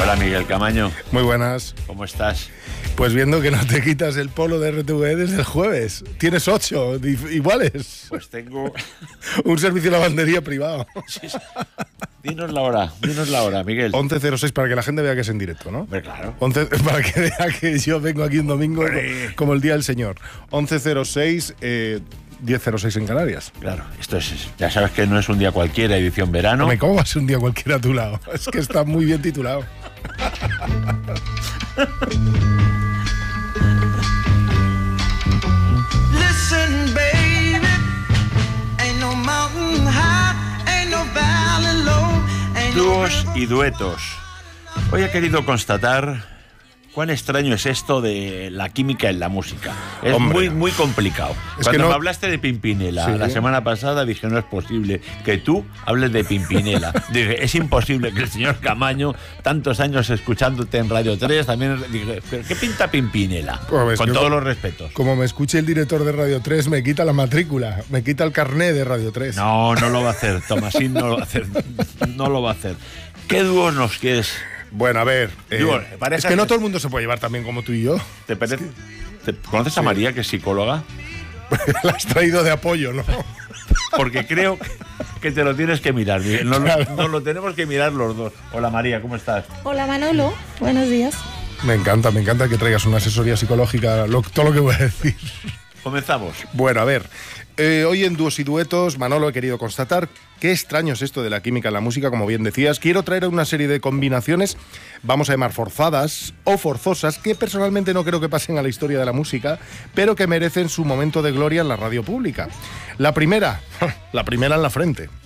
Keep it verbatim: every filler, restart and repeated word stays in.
Hola, Miguel Camaño. Muy buenas. ¿Cómo estás? Pues viendo que no te quitas el polo de R T V E desde el jueves. Tienes ocho iguales. Pues tengo... un servicio de lavandería privado. Sí, sí. Dinos la hora, dinos la hora, Miguel. once cero seis para que la gente vea que es en directo, ¿no? Hombre, claro. once, para que vea que yo vengo aquí un domingo Hombre. como el Día del Señor. once cero seis, eh, diez cero seis en Canarias. Claro, esto es... Ya sabes que no es un día cualquiera, edición verano. ¿Cómo va a ser un día cualquiera a tu lado? Es que está muy bien titulado. Listen, baby, ain't no mountain high, ain't no valley low, ain't no... Dúos y duetos. Hoy he querido constatar cuán extraño es esto de la química en la música. Es Hombre. muy, muy complicado. Es Cuando que no- me hablaste de Pimpinela Sí. la semana pasada, dije, no es posible que tú hables de Pimpinela. Dije, es imposible que el señor Camaño, tantos años escuchándote en Radio tres, también dije, ¿pero qué pinta Pimpinela? Pues, Con que- todos los respetos. Como me escuche el director de Radio tres, me quita la matrícula, me quita el carné de Radio tres. No, no lo va a hacer, Tomasín no lo va a hacer. No lo va a hacer. ¿Qué dúos nos quieres? Bueno, a ver, eh, Digo, pareja es que no que- todo el mundo se puede llevar también como tú y yo. ¿Te parece? ¿Te- ¿Conoces a María, que es psicóloga? La has traído de apoyo, ¿no? Porque creo que te lo tienes que mirar, Miguel. Nos, Claro. nos lo tenemos que mirar los dos. Hola, María, ¿cómo estás? Hola Manolo, buenos días. Me encanta, me encanta que traigas una asesoría psicológica, lo- todo lo que voy a decir. Comenzamos. Bueno, a ver, eh, hoy en Dúos y Duetos, Manolo, he querido constatar qué extraño es esto de la química en la música, como bien decías. Quiero traer una serie de combinaciones, vamos a llamar forzadas o forzosas, que personalmente no creo que pasen a la historia de la música, pero que merecen su momento de gloria en la radio pública. La primera, la primera en la frente.